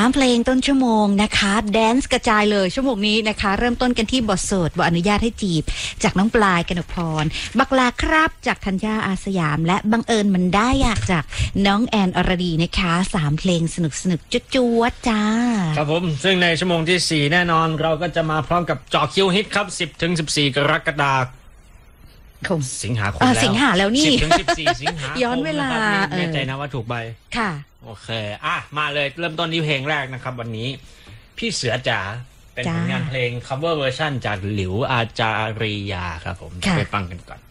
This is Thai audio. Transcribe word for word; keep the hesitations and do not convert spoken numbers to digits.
เพลงต้นชั่วโมงนะคะแดนซ์กระจายเลยชั่วโมงนี้นะคะเริ่มต้นกันที่บทสวดบอนุญาตให้จีบจากน้องปลายกนกพรบักลาครับจากธัญญาอาสยามและบังเอิญมันได้อยากจากน้องแอนอรดีนะคะสามเพลงสนุกสนุกจุ๊จ๊วจ้าครับผมซึ่งในชั่วโมงที่สี่แน่นอนเราก็จะมาพร้อมกับเจาะคิวฮิตครับ สิบถึงสิบสี่ กรกฎาคมสิงหาคมแล้วสิงหาแล้วนี่สิบถึงสิบสี่ สิงหาคมย้อนเวลาแน่ใจนะว่าถูกใบค่ะโอเคอ่ะมาเลยเริ่มต้นที่เพลงแรกนะครับวันนี้พี่เสือจ๋าเป็นผลงานเพลง cover version จากหลิวอาจาริยาครับผมไปฟังกันก่อน